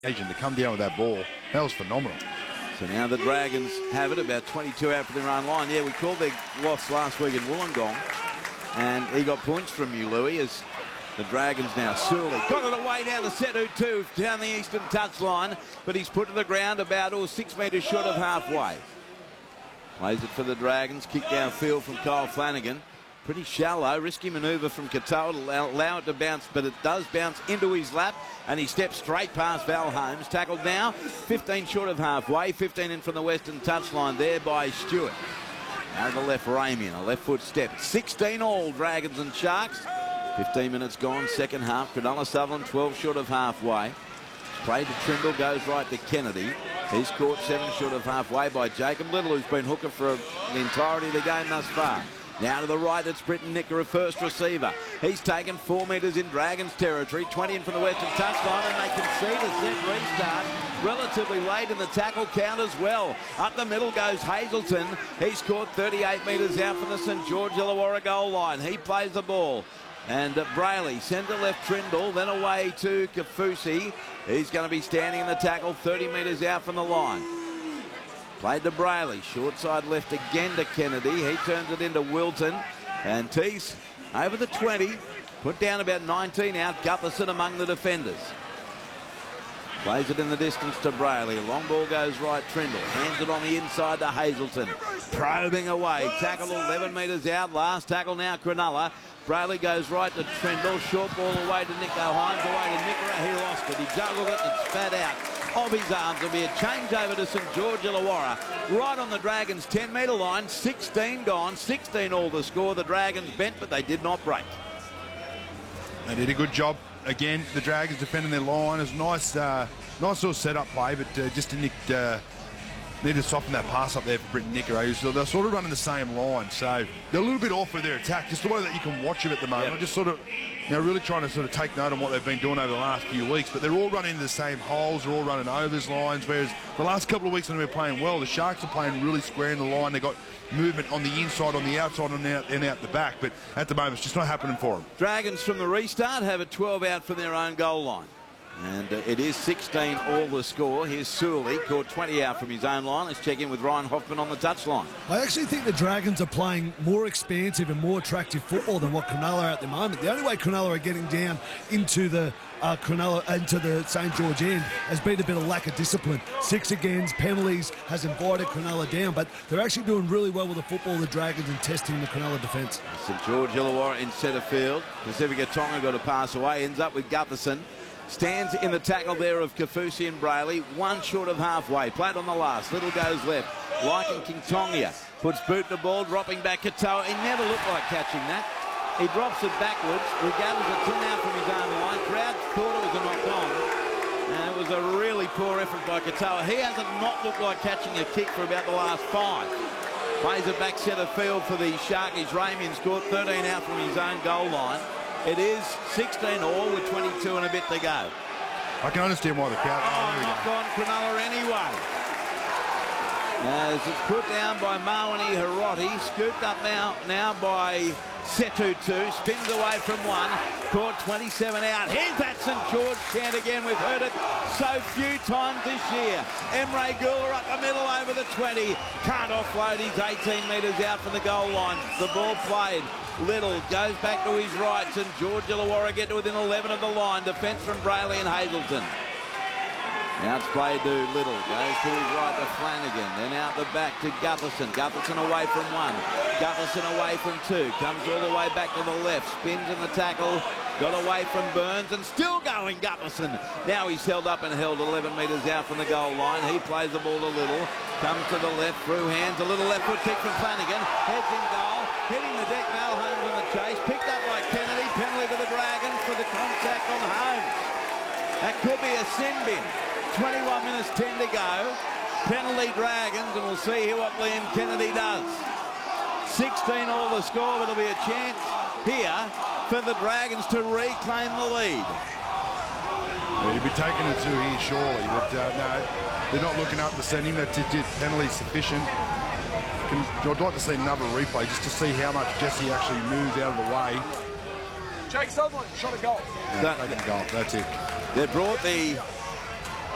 Agent to come down with that ball. That was phenomenal. So now the Dragons have it, about 22 out for their own line. Yeah, we called their loss last week in Wollongong, and he got points from you, Louis, as the Dragons now Surly got it away down to Setu 2 down the eastern touchline, but he's put to the ground about 6 metres short of halfway. Plays it for the Dragons, kick downfield from Kyle Flanagan. Pretty shallow, risky manoeuvre from Katoa to allow it to bounce, but it does bounce into his lap, and he steps straight past Val Holmes. Tackled now, 15 short of halfway, 15 in from the western touchline there by Stewart. Now to the left, Ramian, a left foot step. 16 all, Dragons and Sharks. 15 minutes gone, second half. Cronulla Sutherland, 12 short of halfway. Play to Trindle, goes right to Kennedy. He's caught 7 short of halfway by Jacob Little, who's been hooker for the entirety of the game thus far. Now to the right, it's Britton Nicker, a first receiver. He's taken 4 metres in Dragons territory, 20 in from the western touchline, and they concede a set restart relatively late in the tackle count as well. Up the middle goes Hazelton. He's caught 38 metres out from the St George Illawarra goal line. He plays the ball. And Brayley, centre left Trindle, then away to Kafusi. He's going to be standing in the tackle 30 metres out from the line. Played to Brayley, short side left again to Kennedy. He turns it into Wilton, and Teese over the 20, put down about 19 out. Gutherson among the defenders. Plays it in the distance to Brayley. Long ball goes right, Trindle. Hands it on the inside to Hazelton. Probing away, tackle 11 metres out. Last tackle now, Cronulla. Brayley goes right to Trindle. Short ball away to Nico Hines, away to Nickera. He lost it. He juggled it and spat out of his arms. There'll be a change over to St George Illawarra right on the Dragons 10-metre line. 16 gone, 16 all the score. The Dragons bent, but they did not break. They did a good job again. The Dragons defending their line. It was nice, nice sort of set-up play, but just need to soften that pass up there for Britton Nicker. So they're sort of running the same line, so they're a little bit off with their attack. Just the way that you can watch it at the moment. Yep. I'm just sort of, really trying to sort of take note on what they've been doing over the last few weeks. But they're all running the same holes. They're all running overs lines. Whereas the last couple of weeks when they were playing well, the Sharks are playing really square in the line. They got movement on the inside, on the outside, and out the back. But at the moment, it's just not happening for them. Dragons from the restart have a 12 out from their own goal line. And it is 16 all the score. Here's Surly, caught 20 out from his own line. Let's check in with Ryan Hoffman on the touchline. I actually think the Dragons are playing more expansive and more attractive football than what Cronulla are at the moment. The only way Cronulla are getting down into the into the St George end has been a bit of lack of discipline. 6 against, penalties has invited Cronulla down, but they're actually doing really well with the football, the Dragons, and testing the Cronulla defence. St George Illawarra in centre field. Pacifica Tonga got a pass away, ends up with Gutherson. Stands in the tackle there of Kafusi and Brayley. 1 short of halfway. Played on the last. Little goes left. Lycan King-Tongia puts boot to ball, dropping back Katoa. He never looked like catching that. He drops it backwards. Regathers it to now from his own line. Crowd thought it was a knock on. And it was a really poor effort by Katoa. He hasn't not looked like catching a kick for about the last 5. Plays it back centre field for the Sharkies. Ramian scored 13 out from his own goal line. It is 16 all with 22 and a bit to go. I can understand why the crowd... Knock on Cronulla anyway. As it's put down by Mawani Hiroti, scooped up now by Setu 2, spins away from 1, caught 27 out. Here's that St George chant again. We've heard it so few times this year. Emre Guler up the middle over the 20. Can't offload. He's 18 metres out from the goal line. The ball played. Little goes back to his right. St George Illawarra get to within 11 of the line. Defence from Brayley and Hazelton. Now it's played to Little. Goes to his right to Flanagan. Then out the back to Gutherson. Gutherson away from 1. Gutherson away from 2. Comes all the way back to the left. Spins in the tackle. Got away from Burns and still going Gutherson. Now he's held up and held 11 metres out from the goal line. He plays the ball to Little. Comes to the left. Through hands. A little left foot kick from Flanagan. Heads in goal. Hitting the deck. Val Holmes on the chase. Picked up by Kennedy. Penalty to the Dragons for the contact on Holmes. That could be a sin bin. 21 minutes 10 to go. Penalty Dragons, and we'll see what Liam Kennedy does. 16 all the score, but there'll be a chance here for the Dragons to reclaim the lead. Well, you'll be taking it to here surely, but no, they're not looking up to send him. That penalty sufficient. I'd like to see another replay just to see how much Jesse actually moves out of the way. Jake Sutherland shot a goal. Yeah, taking goal. That's it. They brought the